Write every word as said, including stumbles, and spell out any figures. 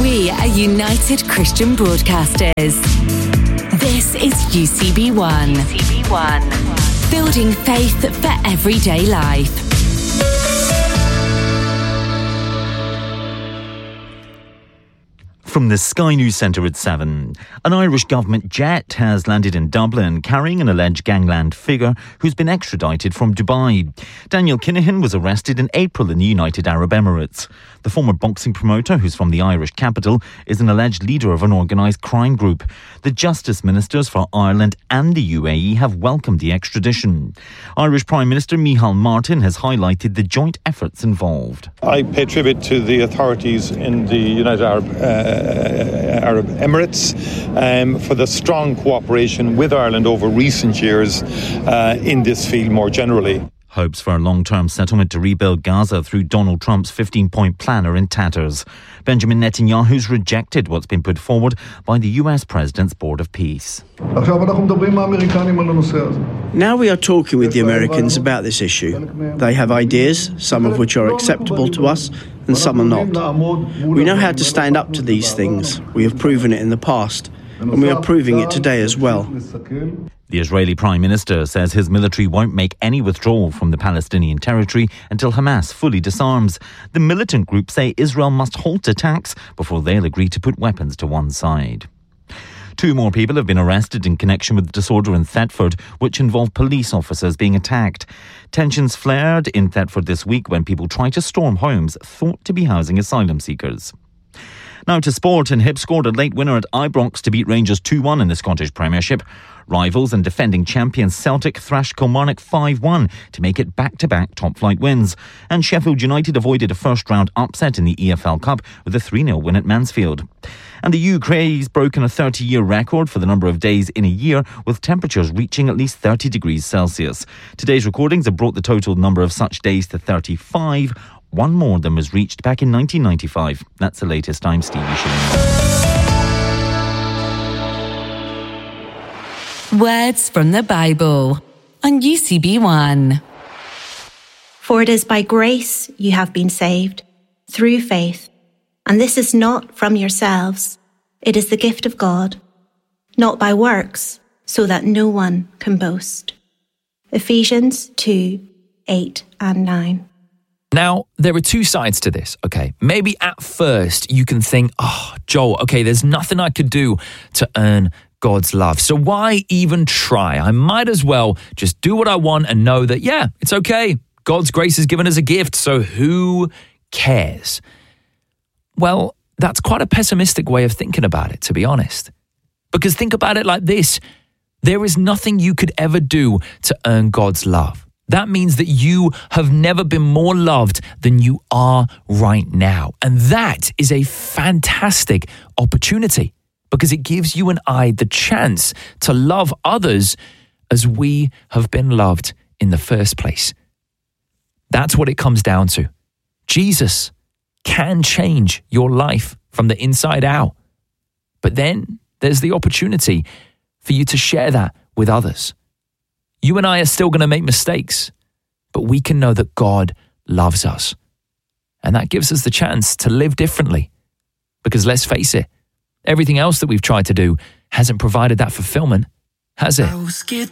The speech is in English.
We are United Christian Broadcasters. This is U C B one. U C B one. Building faith for everyday life. From the Sky News Centre at seven. An Irish government jet has landed in Dublin carrying an alleged gangland figure who's been extradited from Dubai. Daniel Kinahan was arrested in April in the United Arab Emirates. The former boxing promoter, who's from the Irish capital, is an alleged leader of an organised crime group. The Justice Ministers for Ireland and the U A E have welcomed the extradition. Irish Prime Minister Micheál Martin has highlighted the joint efforts involved. I pay tribute to the authorities in the United Arab uh, Arab Emirates um, for the strong cooperation with Ireland over recent years uh, in this field more generally. Hopes for a long-term settlement to rebuild Gaza through Donald Trump's fifteen-point plan are in tatters. Benjamin Netanyahu's rejected what's been put forward by the U S President's Board of Peace. Now we are talking with the Americans about this issue. They have ideas, some of which are acceptable to us and some are not. We know how to stand up to these things. We have proven it in the past, and we are proving it today as well. The Israeli Prime Minister says his military won't make any withdrawal from the Palestinian territory until Hamas fully disarms. The militant group say Israel must halt attacks before they'll agree to put weapons to one side. Two more people have been arrested in connection with the disorder in Thetford, which involved police officers being attacked. Tensions flared in Thetford this week when people tried to storm homes thought to be housing asylum seekers. Now to sport, and Hibs scored a late winner at Ibrox to beat Rangers two one in the Scottish Premiership. Rivals and defending champions Celtic thrashed Kilmarnock five one to make it back-to-back top-flight wins. And Sheffield United avoided a first-round upset in the E F L Cup with a three nil win at Mansfield. And the U K's broken a thirty-year record for the number of days in a year, with temperatures reaching at least thirty degrees Celsius. Today's recordings have brought the total number of such days to thirty-five, one more than was reached back in nineteen ninety-five. That's the latest. I'm Stevie Shilling. Words from the Bible on U C B one. For it is by grace you have been saved, through faith. And this is not from yourselves. It is the gift of God, not by works, so that no one can boast. Ephesians two, eight and nine. Now, there are two sides to this, okay? Maybe at first you can think, oh, Joel, okay, there's nothing I could do to earn God's love. So why even try? I might as well just do what I want and know that, yeah, it's okay. God's grace is given as a gift, so who cares? Well, that's quite a pessimistic way of thinking about it, to be honest. Because think about it like this. There is nothing you could ever do to earn God's love. That means that you have never been more loved than you are right now. And that is a fantastic opportunity because it gives you and I the chance to love others as we have been loved in the first place. That's what it comes down to. Jesus can change your life from the inside out. But then there's the opportunity for you to share that with others. You and I are still going to make mistakes, but we can know that God loves us. And that gives us the chance to live differently. Because let's face it, everything else that we've tried to do hasn't provided that fulfillment, has it?